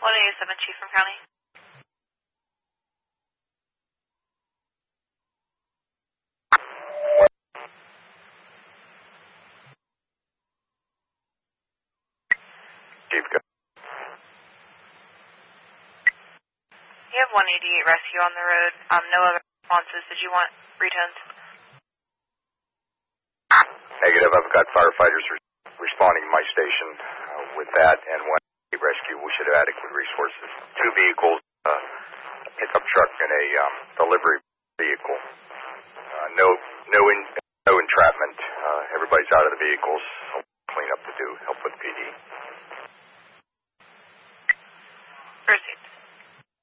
187 Chief from County. Chief, go. You have 188 rescue on the road. No other responses. Did you want retones? Negative. I've got firefighters responding to my station with that, and 188 rescue. We should have adequate resources. 2 vehicles, a pickup truck and a delivery vehicle. No entrapment. Everybody's out of the vehicles.